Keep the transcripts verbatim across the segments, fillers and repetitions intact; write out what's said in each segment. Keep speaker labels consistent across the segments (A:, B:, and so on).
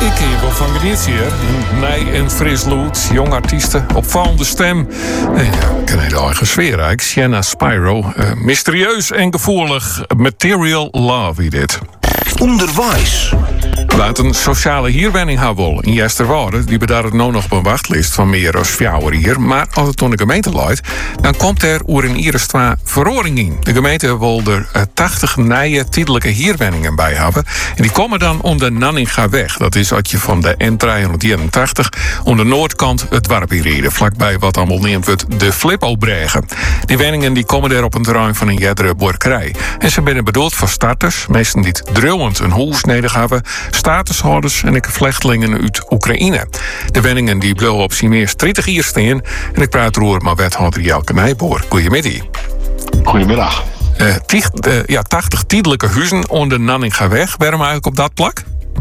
A: Ik ken je wel van geniet hier. Nij en fris lood, jong artiesten, opvallende stem. En ja, ik ken hele eigen sfeer eigenlijk. Sienna Spyro, uh, mysterieus en gevoelig. Material Love, wie dit.
B: Onderwijs.
A: Laat een sociale hierwenning hebben in Jesterwoude. Die bedaart het nou nog op een wachtlijst van meer dan vier hier. Maar als het toen de gemeente luidt, dan komt er oer in Iris twee verhoring in. De gemeente wil er uh, tachtig nieuwe tijdelijke hierwenningen bij hebben. En die komen dan om de Nanninga-weg. Dat is als je van de N driehonderdeenentachtig om de noordkant het dorp hier rijden. Vlakbij wat allemaal neemt wordt de Flippo-bregen. Die wenningen die komen er op een terrein van een jedre boerderij. En ze zijn bedoeld voor starters, meesten die drullend een huis nodig hebben, statushouders en ik vluchtelingen uit Oekraïne. De wenningen die bleven op zijn meest dertig hier staan. En ik praat erover met wethouder Jelke Nijboer. Goedemiddag.
C: Goedemiddag.
A: Uh, tig, uh, ja, tachtig tijdelijke huizen onder Nanninga-weg. Waarom eigenlijk op dat plak?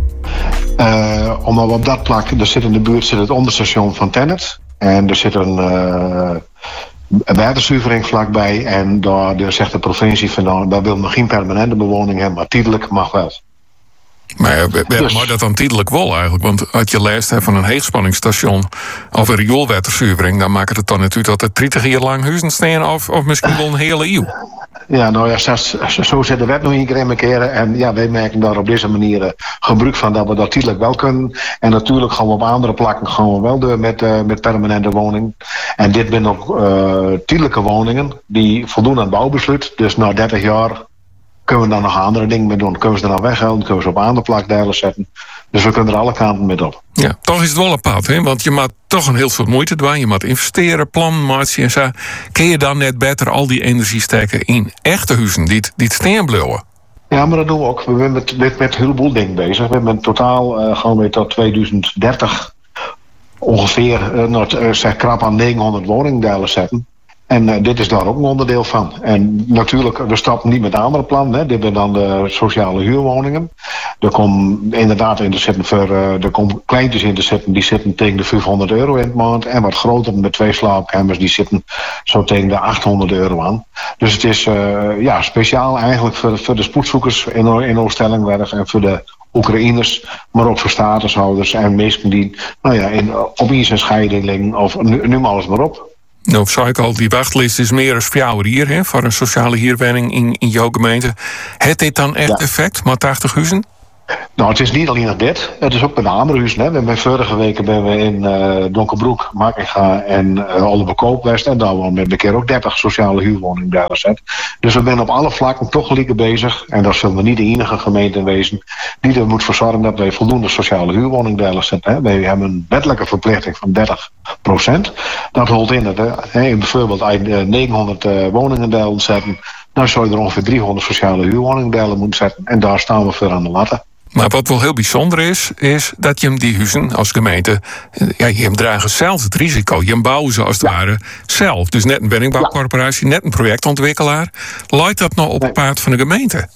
C: Uh, omdat we op dat plak, er zit in de buurt zit het onderstation van Tennet. En er zit een, uh, een waterzuivering vlakbij. En daar, daar zegt de provincie van nou, daar wil nog geen permanente bewoning hebben, maar tijdelijk mag wel.
A: Maar ja, dus. Maar dat dan tijdelijk wel eigenlijk. Want als je leest hè, van een heegspanningsstation of een rioolwaterzuivering, dan maakt het dan natuurlijk dat er dertig jaar lang huizen staan of, of misschien wel een hele eeuw.
C: Ja, nou ja, zo, zo zit de wet nog een keer in keren. En ja, wij merken daar op deze manier uh, gebruik van dat we dat tijdelijk wel kunnen. En natuurlijk gaan we op andere plakken gaan we wel door met, uh, met permanente woningen. En dit zijn ook uh, tijdelijke woningen die voldoen aan het bouwbesluit. Dus na dertig jaar kunnen we dan nog andere dingen mee doen. Kunnen we ze dan nog weghalen, kunnen we ze op andere plakdelen zetten. Dus we kunnen er alle kanten mee op.
A: Ja, toch is het wel een pad, hè? Want je moet toch een heel veel moeite doen. Je moet investeren, plannen maken en zo. Kun je dan net beter al die energie steken in echte huizen die het, die het staan blijven?
C: Ja, maar dat doen we ook. We zijn met, met, met een heleboel dingen bezig. We hebben totaal uh, gaan we tot tweeduizend dertig ongeveer uh, nog, uh, zeg krap aan negenhonderd woningdelen zetten. En uh, dit is daar ook een onderdeel van. En natuurlijk, we stappen niet met andere plannen. Hè. Dit zijn dan de sociale huurwoningen. Er komen inderdaad in te zitten voor, uh, er komen kleintjes in te zitten, die zitten tegen de vijfhonderd euro in de maand. En wat groter met twee slaapkamers, die zitten zo tegen de achthonderd euro aan. Dus het is uh, ja, speciaal eigenlijk voor, voor de spoedzoekers in, in Oost-Stellingwerf en voor de Oekraïners, maar ook voor statushouders en mensen die nou ja, in, op iets een scheiding of nu, nu maar alles maar op.
A: Nou, zei ik al, die wachtlijst is meer dan vier hier, hè, voor een sociale hierwenning in, in jouw gemeente. Heeft dit dan echt ja. effect, maar tachtig huizen?
C: Nou, het is niet alleen nog dit. Het is ook bij de andere huizen. Hè. We hebben vorige weken ben we in uh, Donkerbroek, Makkinga en uh, Oldenbekoop-West. En daar wonen we een keer ook dertig sociale huurwoningen daar gezet. Dus we zijn op alle vlakken toch gelijk bezig. En dat zullen we niet de enige gemeente wezen die er moet voor zorgen dat wij voldoende sociale huurwoningen zetten. Hè. Wij hebben een wettelijke verplichting van dertig procent. Dat houdt in dat hè, bijvoorbeeld negenhonderd uh, woningen delen zetten. Dan zou je er ongeveer driehonderd sociale huurwoningen moeten zetten. En daar staan we voor aan de latten.
A: Maar wat wel heel bijzonder is, is dat je hem die huizen als gemeente, ja, je hem dragen zelf het risico. Je hem bouwen ze als het ja. ware zelf. Dus net een woningbouwcorporatie, ja. net een projectontwikkelaar. Leidt dat nou op het paard van de gemeente?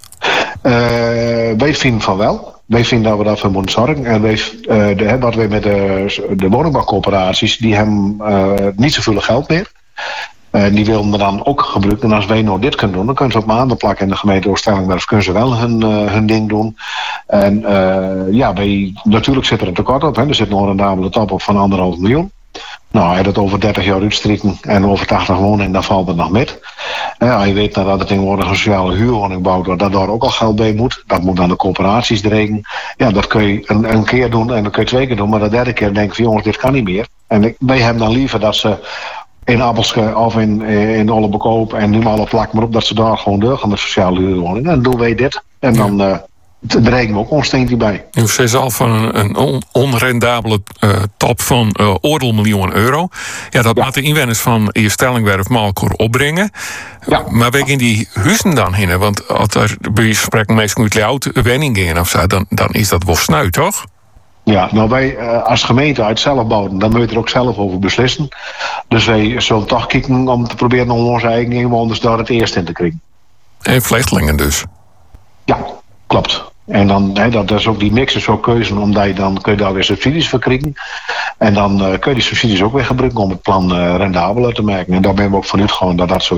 C: Uh, wij vinden van wel. Wij vinden dat we daarvoor moeten zorgen. En wij, uh, de, wat wij met de, de woningbouwcorporaties, die hebben uh, niet zoveel geld meer. Uh, die willen we dan ook gebruiken. En als wij nou dit kunnen doen, dan kunnen ze op maanden plakken in de gemeente Oost-Stellingwerf kunnen ze wel hun, uh, hun ding doen. En uh, ja, wij, natuurlijk zit er een tekort op. Hè. Er zit nog een rendabele top op van anderhalf miljoen. Nou, als je dat over dertig jaar uitstrikken en over tachtig woningen, dan valt het nog met. Uh, als je weet dat er tegenwoordig een sociale huurwoning bouwt wordt, dat daar ook al geld bij moet. Dat moet dan de corporaties dreigen. Ja, dat kun je een, een keer doen en dat kun je twee keer doen. Maar de derde keer denk je van jongens, dit kan niet meer. En ik, wij hebben dan liever dat ze in Appelske of in, in Oldenbekoop en nu maar alle plak maar op dat ze daar gewoon doorgaan met sociale huurwoningen. En dan doen wij dit. En dan uh, dreigen we ook ons steentje bij.
A: U zei al van een, een on, onrendabele uh, top van uh, oordeel miljoen euro. Ja, dat ja. maakt de inwoners van je Stellingwerf Malkor opbrengen. Ja. Maar waar gaan die huizen dan heen? Want als er bij je spreken meestal uit oud wenning gaan of zo, dan, dan is dat wel sneu, toch?
C: Ja, nou wij uh, als gemeente uit zelf bouwen, dan moet je er ook zelf over beslissen. Dus wij zullen toch kijken om te proberen om onze eigen inwoners daar het eerst in te krijgen.
A: En vluchtelingen dus?
C: Ja, klopt. En dan, hè, dat is ook die mix is ook keuze, omdat je dan kun je daar weer subsidies voor krijgen. En dan uh, kun je die subsidies ook weer gebruiken om het plan uh, rendabeler te maken. En daar ben we ook van uitgegaan dat dat zo is.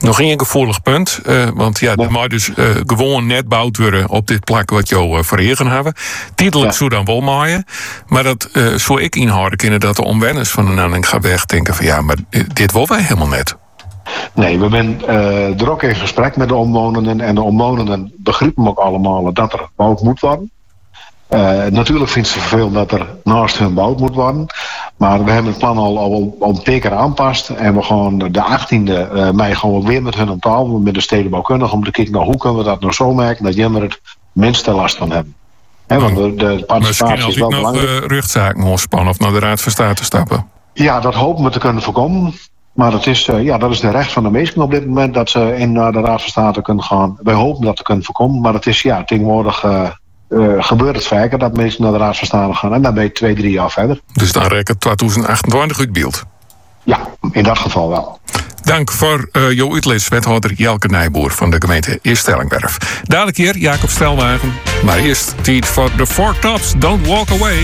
A: Nog geen gevoelig punt, uh, want ja,
C: Nee.
A: er mag dus uh, gewoon net bouwd worden op dit plak wat jou uh, verregen hebben. Tijdelijk
C: Ja.
A: zou dan wel maaien, maar dat uh, zou ik inhouden kunnen dat de omwenners van een aanning gaan wegdenken van ja, maar dit wil wij helemaal net.
C: Nee, we zijn uh, er ook in gesprek met de omwonenden. En de omwonenden begrijpen ook allemaal dat er gebouwd moet worden. Uh, natuurlijk vindt ze veel dat er naast hun gebouwd moet worden. Maar we hebben het plan al, al, al een paar keer aanpast. En we gaan de achttiende uh, mei gaan we weer met hun aan tafel, met de stedenbouwkundige, om te kijken nou, hoe kunnen we dat nou zo maken dat jij er het minste last van hebben. He, want de, de participatie is wel
A: nog
C: belangrijk.
A: Uh, rechtszaken ontspannen of naar de Raad van State stappen.
C: Ja, dat hopen we te kunnen voorkomen. Maar dat is, uh, ja, dat is de recht van de meesten op dit moment dat ze in naar de Raad van State kunnen gaan. Wij hopen dat te kunnen voorkomen. Maar het is ja, tegenwoordig uh, uh, gebeurt het vaker dat mensen naar de Raad van State gaan. En dan ben je twee, drie jaar verder.
A: Dus dan rek het twintig achtentwintig uit beeld.
C: Ja, in dat geval wel.
A: Dank voor uh, jouw uitleg, wethouder Jelke Nijboer van de gemeente Eerst-Stellingwerf. Dadelijk hier Jacob Stelwagen. Maar eerst tijd voor de Four Tops, Don't Walk Away.